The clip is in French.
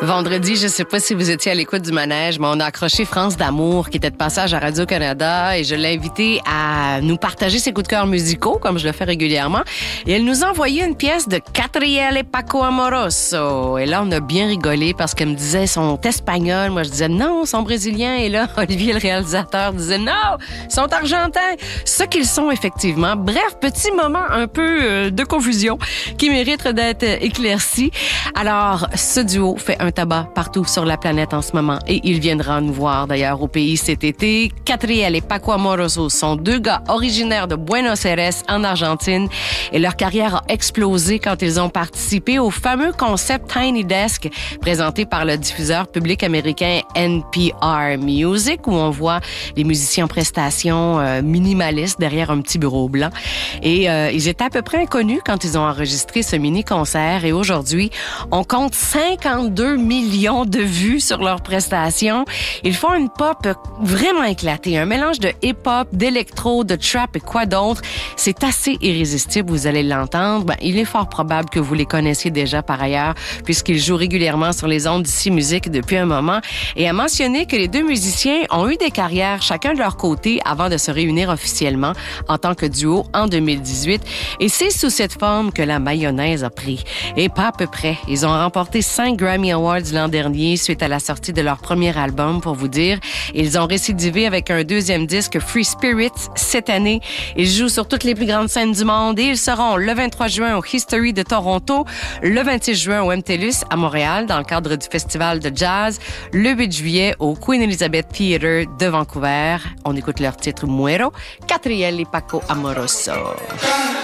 Vendredi, je ne sais pas si vous étiez à l'écoute du manège, mais on a accroché France d'Amour qui était de passage à Radio-Canada et je l'ai invitée à nous partager ses coups de cœur musicaux, comme je le fais régulièrement. Et elle nous a envoyé une pièce de Catriel et Paco Amoroso. Et là, on a bien rigolé parce qu'elle me disait ils sont espagnols. Moi, je disais non, ils sont brésiliens. Et là, Olivier, le réalisateur, disait non, ils sont argentins. Ce qu'ils sont, effectivement. Bref, petit moment un peu de confusion qui mérite d'être éclairci. Alors, ce duo fait un tabac partout sur la planète en ce moment et il viendra nous voir d'ailleurs au pays cet été. Catriel et Paco Amoroso sont deux gars originaires de Buenos Aires en Argentine et leur carrière a explosé quand ils ont participé au fameux concept Tiny Desk présenté par le diffuseur public américain NPR Music où on voit les musiciens en prestation minimalistes derrière un petit bureau blanc et ils étaient à peu près inconnus quand ils ont enregistré ce mini-concert et aujourd'hui, on compte 52 millions de vues sur leurs prestations. Ils font une pop vraiment éclatée, un mélange de hip-hop, d'électro, de trap et quoi d'autre. C'est assez irrésistible, vous allez l'entendre. Il est fort probable que vous les connaissiez déjà par ailleurs, puisqu'ils jouent régulièrement sur les ondes d'Ici Musique depuis un moment. Et à mentionner que les deux musiciens ont eu des carrières chacun de leur côté avant de se réunir officiellement en tant que duo en 2018. Et c'est sous cette forme que la mayonnaise a pris. Et pas à peu près. Ils ont remporté 5 Grammy Awards l'an dernier suite à la sortie de leur premier album, pour vous dire. Ils ont récidivé avec un deuxième disque, Free Spirit, cette année. Ils jouent sur toutes les plus grandes scènes du monde et ils seront le 23 juin au History de Toronto, le 26 juin au MTLUS à Montréal dans le cadre du festival de jazz, le 8 juillet au Queen Elizabeth Theatre de Vancouver. On écoute leur titre Muero, Catriel et Paco Amoroso.